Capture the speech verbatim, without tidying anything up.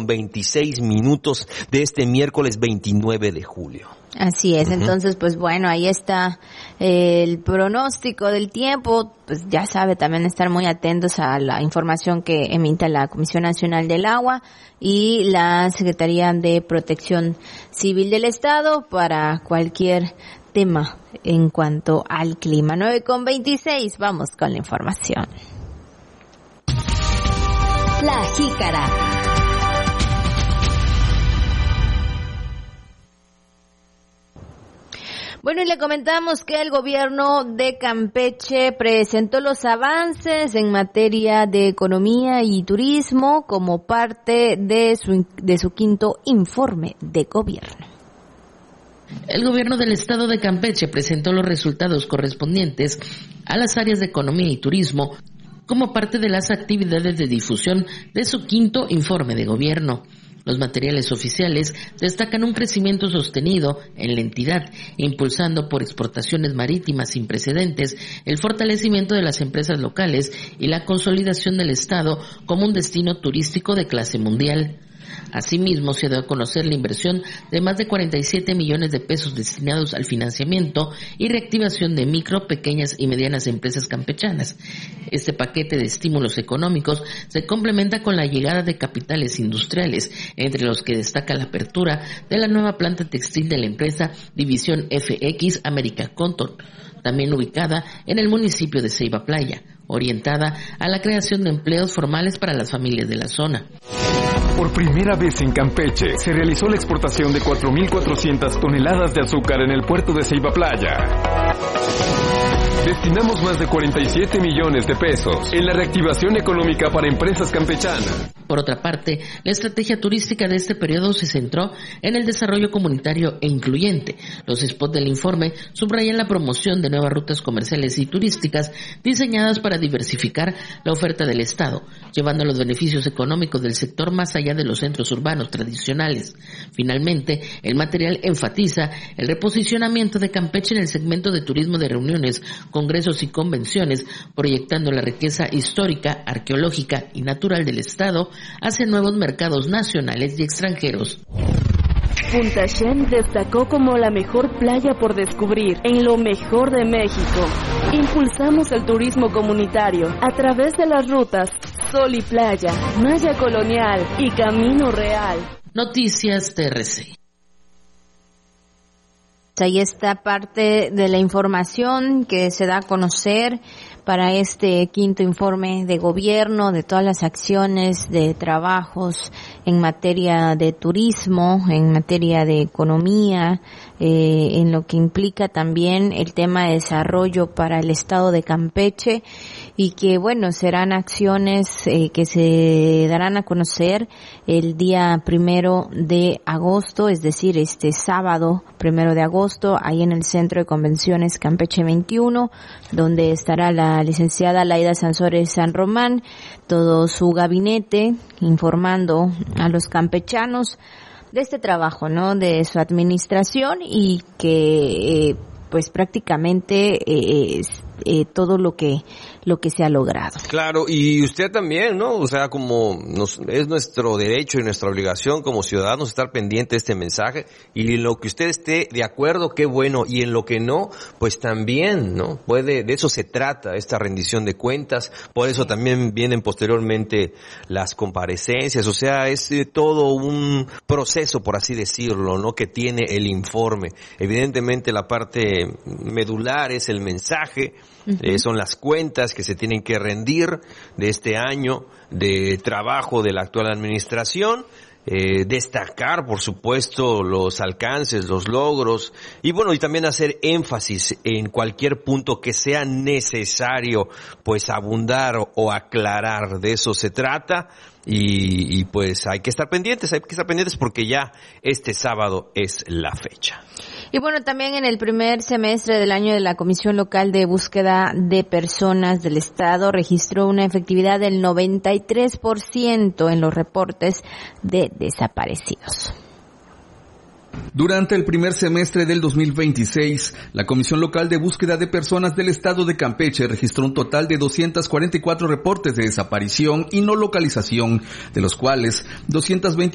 con veintiséis minutos de este miércoles veintinueve de julio. Así es, uh-huh. Entonces pues bueno, ahí está eh, el pronóstico del tiempo. Pues ya sabe también estar muy atentos a la información que emite la Comisión Nacional del Agua y la Secretaría de Protección Civil del Estado para cualquier tema en cuanto al clima. nueve con veintiséis, vamos con la información. La Jícara. Bueno, y le comentamos que el gobierno de Campeche presentó los avances en materia de economía y turismo como parte de su, de su quinto informe de gobierno. El gobierno del estado de Campeche presentó los resultados correspondientes a las áreas de economía y turismo como parte de las actividades de difusión de su quinto informe de gobierno. Los materiales oficiales destacan un crecimiento sostenido en la entidad, impulsando por exportaciones marítimas sin precedentes, el fortalecimiento de las empresas locales y la consolidación del Estado como un destino turístico de clase mundial. Asimismo, se dio a conocer la inversión de más de cuarenta y siete millones de pesos destinados al financiamiento y reactivación de micro, pequeñas y medianas empresas campechanas. Este paquete de estímulos económicos se complementa con la llegada de capitales industriales, entre los que destaca la apertura de la nueva planta textil de la empresa División F X América Cotton, también ubicada en el municipio de Ceiba Playa, orientada a la creación de empleos formales para las familias de la zona. Por primera vez en Campeche se realizó la exportación de cuatro mil cuatrocientas toneladas de azúcar en el puerto de Ceiba Playa. Destinamos más de cuarenta y siete millones de pesos en la reactivación económica para empresas campechanas. Por otra parte, la estrategia turística de este periodo se centró en el desarrollo comunitario e incluyente. Los spots del informe subrayan la promoción de nuevas rutas comerciales y turísticas diseñadas para diversificar la oferta del Estado, llevando los beneficios económicos del sector más allá de los centros urbanos tradicionales. Finalmente, el material enfatiza el reposicionamiento de Campeche en el segmento de turismo de reuniones, congresos y convenciones, proyectando la riqueza histórica, arqueológica y natural del Estado hacia nuevos mercados nacionales y extranjeros. Punta Shen destacó como la mejor playa por descubrir en lo mejor de México. Impulsamos el turismo comunitario a través de las rutas Sol y Playa, Maya Colonial y Camino Real. Noticias T R C. Ahí está parte de la información que se da a conocer para este quinto informe de gobierno, de todas las acciones de trabajos en materia de turismo, en materia de economía, eh, en lo que implica también el tema de desarrollo para el estado de Campeche, y que bueno, serán acciones eh, que se darán a conocer el día primero de agosto, es decir, este sábado primero de agosto, ahí en el Centro de Convenciones Campeche veintiuno, donde estará la licenciada Laida Sansores San Román, todo su gabinete, informando a los campechanos de este trabajo, ¿no?, de su administración, y que eh, pues prácticamente eh, es eh, todo lo que lo que se ha logrado. Claro, y usted también, ¿no? O sea, como nos, es nuestro derecho y nuestra obligación como ciudadanos estar pendiente de este mensaje, y en lo que usted esté de acuerdo, qué bueno, y en lo que no, pues también, ¿no? Puede, de eso se trata esta rendición de cuentas, por eso también vienen posteriormente las comparecencias, o sea, es eh, todo un proceso, por así decirlo, ¿no?, que tiene el informe. Evidentemente la parte medular es el mensaje, uh-huh. eh, son las cuentas que se tienen que rendir de este año de trabajo de la actual administración, eh, destacar por supuesto los alcances, los logros, y bueno, y también hacer énfasis en cualquier punto que sea necesario pues abundar o, o aclarar. De eso se trata. Y, y pues hay que estar pendientes, hay que estar pendientes porque ya este sábado es la fecha. Y bueno, también en el primer semestre del año de la Comisión Local de Búsqueda de Personas del Estado registró una efectividad del noventa y tres por ciento en los reportes de desaparecidos. Durante el primer semestre del dos mil veintiséis, la Comisión Local de Búsqueda de Personas del Estado de Campeche registró un total de doscientos cuarenta y cuatro reportes de desaparición y no localización, de los cuales doscientos veinte